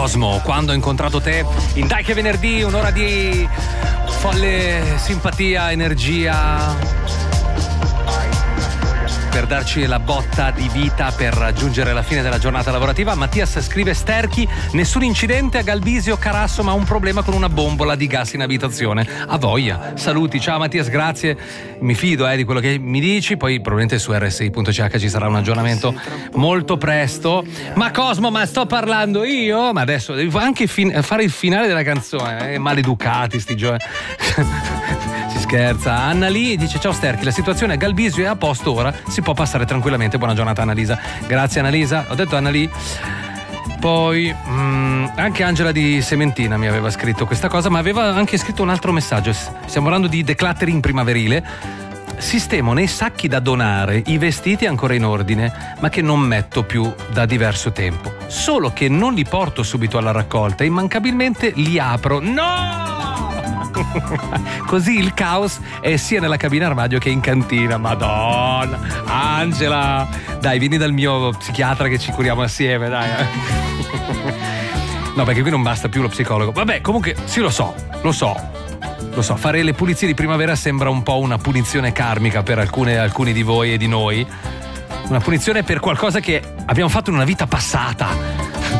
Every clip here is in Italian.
Cosmo, quando ho incontrato te in Dai che venerdì, un'ora di folle simpatia, energia, per darci la botta di vita per raggiungere la fine della giornata lavorativa. Mattias scrive: Sterchi, nessun incidente a Galbisio Carasso, ma un problema con una bombola di gas in abitazione. A voglia. Saluti, ciao Mattias, grazie. Mi fido di quello che mi dici. Poi probabilmente su RSI.ch ci sarà un aggiornamento molto presto. Ma Cosmo, ma sto parlando io? Ma adesso devo anche fare il finale della canzone. Maleducati sti giovani. Si scherza. Annalì dice: ciao Sterchi, la situazione a Galbisio è a posto ora, si può passare tranquillamente. Buona giornata Annalisa. Grazie Annalisa. Ho detto Annalì. Poi anche Angela di Sementina mi aveva scritto questa cosa, ma aveva anche scritto un altro messaggio. Stiamo parlando di decluttering primaverile. Sistemo nei sacchi da donare i vestiti ancora in ordine, ma che non metto più da diverso tempo. Solo che non li porto subito alla raccolta, immancabilmente li apro. No! Così il caos è sia nella cabina armadio che in cantina. Madonna Angela, dai, vieni dal mio psichiatra che ci curiamo assieme, dai. No, perché qui non basta più lo psicologo. Vabbè, comunque sì, lo so, fare le pulizie di primavera sembra un po' una punizione karmica per alcuni di voi e di noi, una punizione per qualcosa che abbiamo fatto in una vita passata.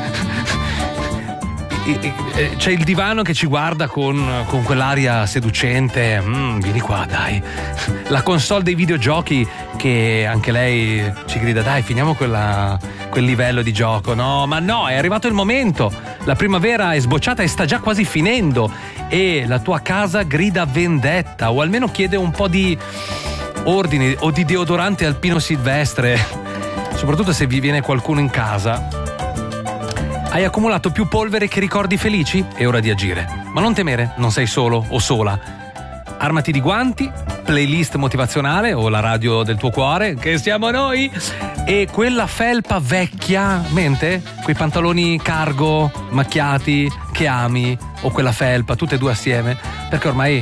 C'è il divano che ci guarda con quell'aria seducente. Vieni qua, dai. La console dei videogiochi che anche lei ci grida: dai, finiamo quel livello di gioco. No, ma no, è arrivato il momento. La primavera è sbocciata e sta già quasi finendo. E la tua casa grida vendetta, o almeno chiede un po' di ordini o di deodorante alpino silvestre. Soprattutto se vi viene qualcuno in casa. Hai accumulato più polvere che ricordi felici? È ora di agire. Ma non temere, non sei solo o sola. Armati di guanti, playlist motivazionale o la radio del tuo cuore, che siamo noi, e quella felpa vecchia, mente? Quei pantaloni cargo, macchiati, che ami, o quella felpa, tutte e due assieme, perché ormai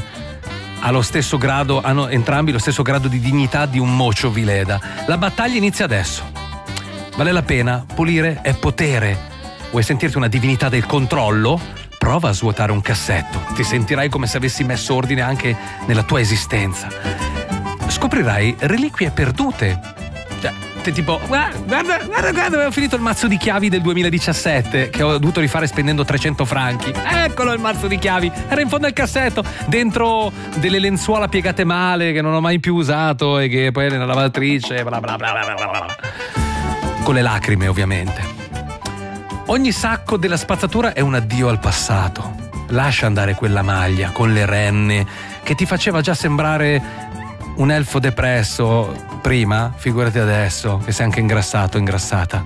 hanno entrambi lo stesso grado di dignità di un mocio vileda. La battaglia inizia adesso. Vale la pena, pulire è potere. Vuoi sentirti una divinità del controllo? Prova a svuotare un cassetto. Ti sentirai come se avessi messo ordine anche nella tua esistenza. Scoprirai reliquie perdute. Cioè, tipo, guarda, avevo finito il mazzo di chiavi del 2017 che ho dovuto rifare spendendo 300 franchi. Eccolo il mazzo di chiavi. Era in fondo al cassetto, dentro delle lenzuola piegate male che non ho mai più usato e che poi nella lavatrice, bla bla bla bla bla. Con le lacrime, ovviamente. Ogni sacco della spazzatura è un addio al passato. Lascia andare quella maglia con le renne che ti faceva già sembrare un elfo depresso prima, figurati adesso che sei anche ingrassato, ingrassata.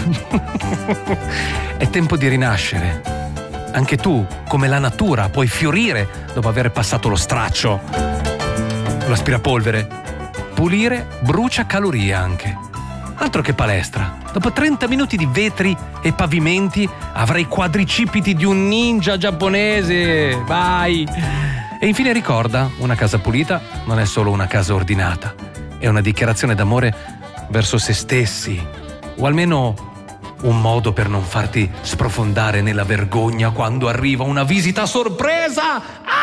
È tempo di rinascere. Anche tu, come la natura, puoi fiorire dopo aver passato lo straccio, l'aspirapolvere. Pulire brucia calorie anche. Altro che palestra. Dopo 30 minuti di vetri e pavimenti avrai i quadricipiti di un ninja giapponese. Vai! E infine ricorda, una casa pulita non è solo una casa ordinata, è una dichiarazione d'amore verso se stessi, o almeno un modo per non farti sprofondare nella vergogna quando arriva una visita sorpresa.